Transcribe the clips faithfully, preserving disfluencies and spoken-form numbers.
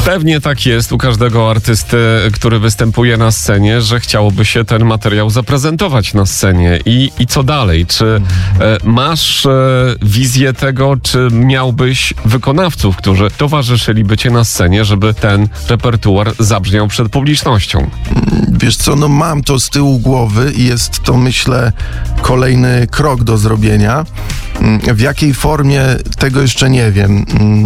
Pewnie tak jest u każdego artysty, który występuje na scenie, że chciałoby się ten materiał zaprezentować na scenie. I, i co dalej? Czy e, masz e, wizję tego, czy miałbyś wykonawców, którzy towarzyszyliby cię na scenie, żeby ten repertuar zabrzmiał przed publicznością? Wiesz co, no mam to z tyłu głowy i jest to, myślę, kolejny krok do zrobienia. W jakiej formie, tego jeszcze nie wiem.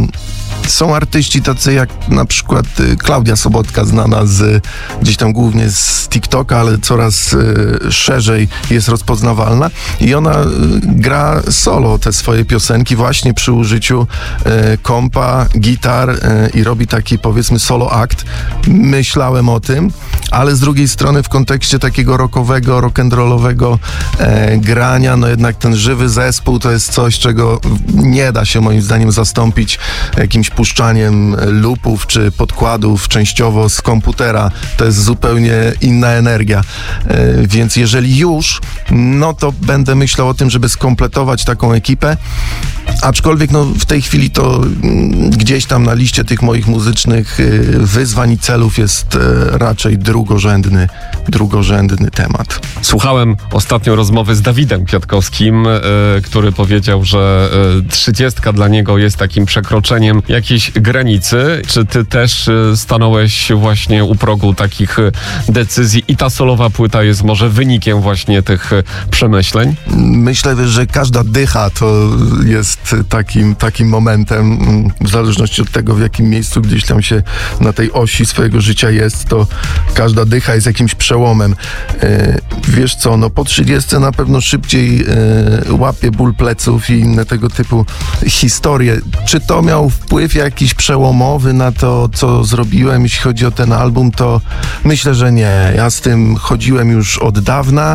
Są artyści tacy jak na przykład Klaudia Sobotka, znana z, gdzieś tam głównie z TikToka, ale coraz y, szerzej jest rozpoznawalna i ona y, gra solo te swoje piosenki właśnie przy użyciu y, kompa, gitar y, i robi taki, powiedzmy, solo akt. Myślałem o tym, ale z drugiej strony w kontekście takiego rockowego, rock'n'rollowego e, grania, no jednak ten żywy zespół to jest coś, czego nie da się moim zdaniem zastąpić jakimś puszczaniem loopów czy podkładów częściowo z komputera. To jest zupełnie inna energia. E, więc jeżeli już, no to będę myślał o tym, żeby skompletować taką ekipę. Aczkolwiek no, w tej chwili to mm, gdzieś tam na liście tych moich muzycznych y, wyzwań i celów jest y, raczej drugorzędny, drugorzędny temat. Słuchałem ostatnio rozmowy z Dawidem Kwiatkowskim, y, który powiedział, że y, trzydziestka dla niego jest takim przekroczeniem jakiejś granicy. Czy ty też y, stanąłeś właśnie u progu takich y, decyzji i ta solowa płyta jest może wynikiem właśnie tych y, przemyśleń? Myślę, że każda dycha to jest takim, takim momentem, w zależności od tego, w jakim miejscu gdzieś tam się na tej osi swojego życia jest, to każda dycha jest jakimś przełomem. E, wiesz co, no po trzydziestce na pewno szybciej e, łapie ból pleców i inne tego typu historie. Czy to miał wpływ jakiś przełomowy na to, co zrobiłem, jeśli chodzi o ten album, to myślę, że nie. Ja z tym chodziłem już od dawna,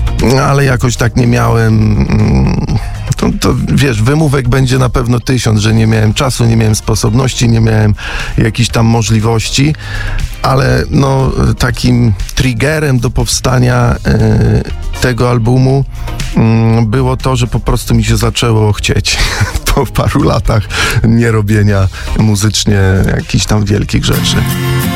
ale jakoś tak nie miałem... Mm, To, to wiesz, wymówek będzie na pewno tysiąc, że nie miałem czasu, nie miałem sposobności, nie miałem jakichś tam możliwości, ale no takim triggerem do powstania e, tego albumu m, było to, że po prostu mi się zaczęło chcieć po paru latach nierobienia muzycznie jakichś tam wielkich rzeczy.